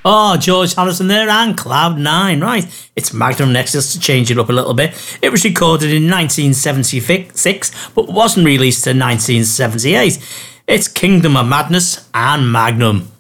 Oh, George Harrison there and Cloud 9. Right, it's Magnum Nexus to change it up a little bit. It was recorded in 1976, but wasn't released in 1978. It's Kingdom of Madness and Magnum.